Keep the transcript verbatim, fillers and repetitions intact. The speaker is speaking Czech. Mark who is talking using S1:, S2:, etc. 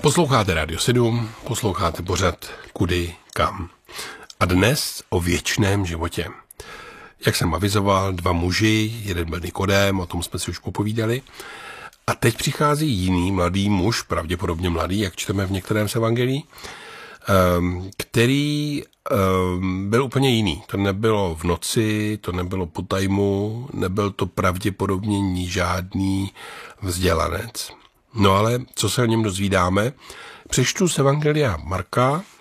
S1: Posloucháte Radio sedm, posloucháte pořad Kudy kam. A dnes o věčném životě. Jak jsem avizoval, dva muži, jeden byl Nikodém, o tom jsme si už popovídali. A teď přichází jiný mladý muž, pravděpodobně mladý, jak čteme v některém z evangelí, který byl úplně jiný. To nebylo v noci, to nebylo po tajmu, nebyl to pravděpodobně žádný vzdělanec. No ale co se o něm dozvídáme? Přečtu z evangelia Marka,